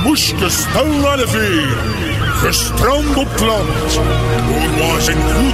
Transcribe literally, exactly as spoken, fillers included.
moest je snel naar de veer. Gestrand op het land, toen was een goed